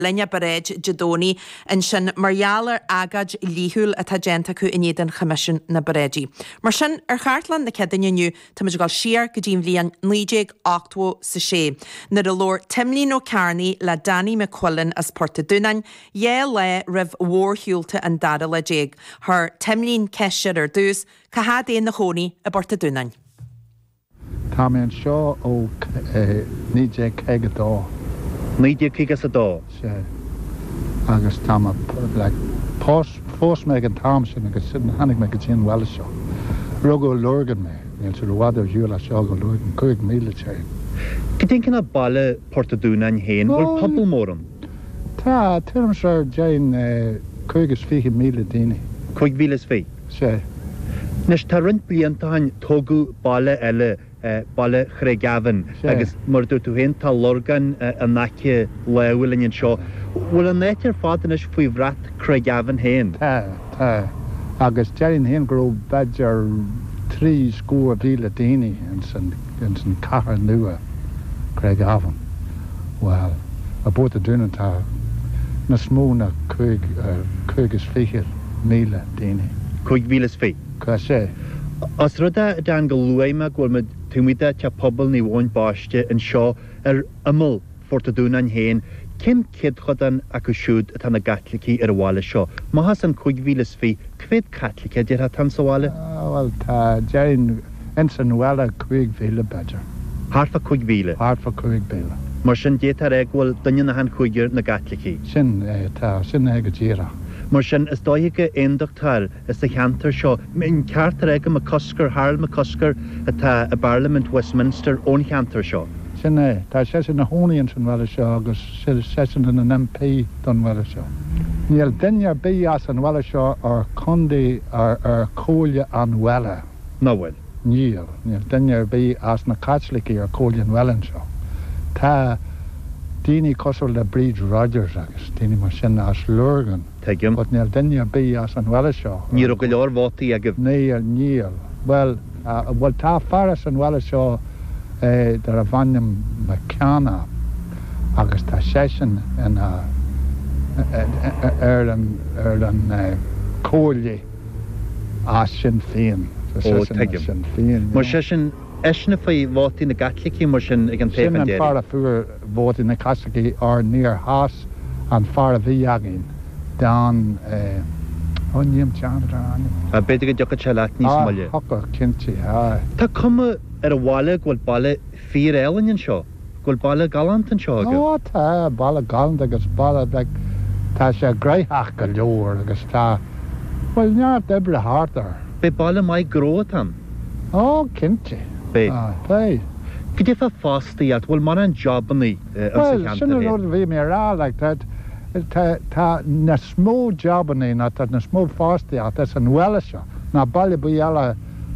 Lenya Barej Jadoni and Shin Marialar Agaj Lihul at Agenta Ku in Eden Commission na Bareji. Marshin Hartland the Kedin new Tamagal Shear Gadim Lian Nijig Octwo Sachet. Nidalor Timlin O'Carney La Danny McQuillan as Porta Dunan Ye Le Riv War Hulte and Dada Lejig. Her Timlin Kesher or Dus Kahade in the Honey a Porta Dunan. Táim seo ó nídé céige dó. Nídé céige sa dó? Sé. Agus táim pós méid an tám sin agus hanig méid go tíon bhile seo. Rugó lurgan mé, níl sa ruádar dúla seo go lurgan 5 míle téin. Go dtín cinna baile Portadúnain héin, bhfuil pobl móran? Tá, tírim seo déin 5 míle daoine. 5 míle fí? Sé. Nes tá rint bliantáin tógu baile eile baile chrégavan agus mar tú hen tá lorgan a nace lehfuil in seo. Bhfuil an néitir fádan is faoi bhreat chrégavan héin? Tá. Agus déirn héin go beidir 3 scór bhíle daoine in san cahar nua chrégavan. Well, a bóta dúna tá na smóna 5 míle daoine. 5 míle fí? Cá sé. As ruda dan go luaime ghfuil me túmide te pobl ní bháin báiste an seo amul Portadúnain héin, cin cid chudan acu siúd atá na gatlaí ar bháile seo. Mahas an 5 míle fí, cvid catlacha dear tan sa bháile? Well, tá déirn in san nuala 5 míle beidir. Harfa 5 míle? Harfa 5 míle. Mar sin détar ghfuil duine na han chuigear na gatlaí? Sin tá, sin go díra. Mar sin is dóige éondachtar is a cheantar seo. Min ceartar ag a coscar, Harold McCusker atá a Parliament Westminster ón cheantar seo. Sin tá sé sin na hónaíonn san bhile seo agus sé sin an MP don bhile seo. Níl duine bí as an bhile seo ar condaí ar cóile an bhile. Ná bhfuil? Níl duine bí as na catlaí ar cóile an bhile seo. Tá Dini cosol le Breed Rogers agus Dini mar sin as lurgan. Teigim. But níl duine bí as an bhile seo. Níl go leor bhótaí agah? Níl. Well, tá faras an bhile seo dar a bhainnim McCanna agus tá sésin in an cóilí as sin féin. Ó, teigim. Mar sésin Esna fai bhótaí na gatlaí mar sin ag an taobh an déir? Sin an fara fuair bhótaí na catlaí ar níor has an fara bhí agin dan níam teanra anim. A beidir go deocha te leat níos moille? Hoca cinnti, aye. Tá cuma ar a bháile ghfuil baile 4 ealainn seo? Ghfuil baile galant an seo agah? Ó, tá baile galant agus baile tá sé greithach go leor agus tá bhfuil neart ebre hartar. Be baile mai gró tam? Ó, cinnti. Bé? Bé. Go dtí fástaí at bhfuil mar an jobaní an sa cheantar héin? Well, sin an rud bhí mé rá, tá na smó jobaní na tá na smó fástaí at is an bhile seo. Na baile bu eile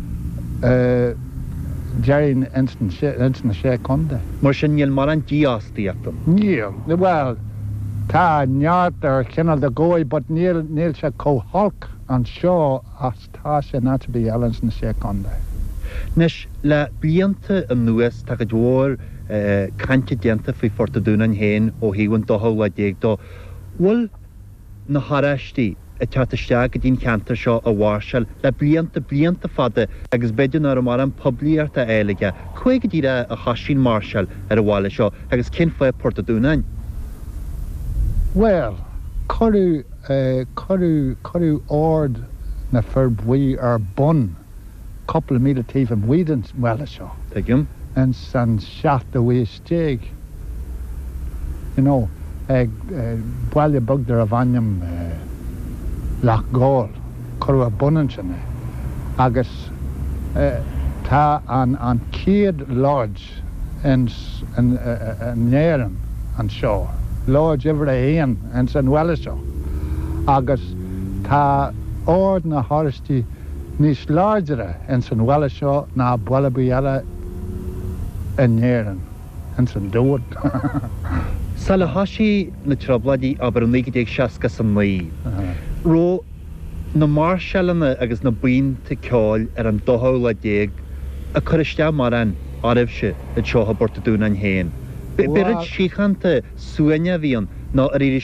déirn instan sé conda. Mar sin níl mar an díostaí atam? Níl. Well, tá neart ar cinnal de gói, but níl sé cóhalc an seo as tá sé na to be eile instan sé conda. Nes le blianta an nuas tá go dúir cante dianta faoi Portadúnain héin ó híhain dothó le déag dó. Bhfuil na haraistí a teataiste go dtín cheantar seo a bhharseil le blianta fada agus beidir ar mar an poblíarta éige chuig go dtíre a chaisín marseil ar a bháile seo agus cin foioi Portadúnain? Well, corú ord na ferbhuí ar bun couple of míle tíh an bhuidan bhile seo. Teigim. En san seachta bhuí stéig. You know, bhaile bugdar a bhainnim lach gáil, corú a bunan sinna. Agus tá an céad lodge in néireann an seo. Lodge ibre éan in san bhile seo. Agus tá ord na haristí níos láidere in san bhile seo ná bhaile bu eile in néireann in san dúad. Sa le hasí na trobladí aber an 1960 san mí. Ró na marsealanna agus na buinte ceáil ar an dothó le déag a chuiriste mar an áibhse a teotha Portadúnain héin. Berid síchanta suaine bhíon ná a